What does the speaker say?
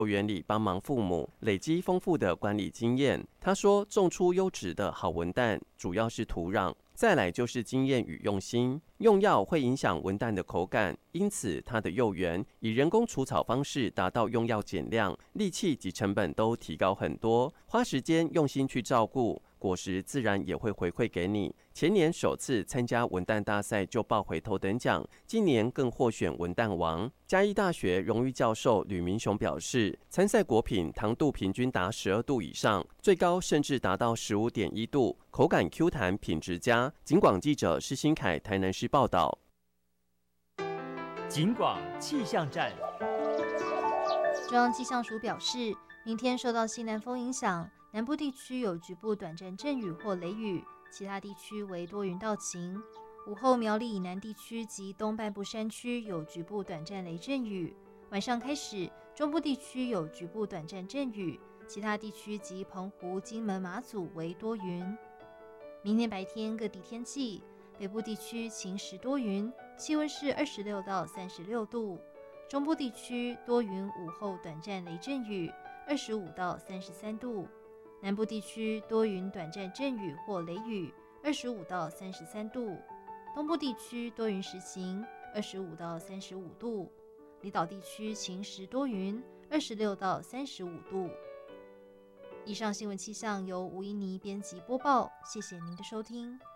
幼儿园里帮忙父母，累积丰富的管理经验。他说，种出优质的好文旦，主要是土壤，再来就是经验与用心。用药会影响文旦的口感，因此它的幼园以人工除草方式达到用药减量，力气及成本都提高很多，花时间用心去照顾，果实自然也会回馈给你。前年首次参加文旦大赛就抱回头等奖，今年更获选文旦王。嘉义大学荣誉教授吕明雄表示，参赛果品糖度平均达12度以上，最高甚至达到15.1度，口感 Q 弹，品质佳。警广记者施新凯台南市报道。 警广气象站。 中央气象署表示，明天受到西南风影响，南部地区有局部短暂阵雨或雷雨，其他地区为多云到晴。午后苗栗以南地区及东半部山区有局部短暂雷阵雨，晚上开始中部地区有局部短暂阵雨，其他地区及澎湖、金门、马祖为多云。明天白天各地天气，北部地区晴时多云，气温是26到36度，中部地区多云，午后短暂雷阵雨，25到33度，南部地区多云短暂阵雨或雷雨，25到33度，东部地区多云时晴，25到35度，离岛地区晴时多云，26到35度。以上新闻气象由吴依妮编辑播报，谢谢您的收听。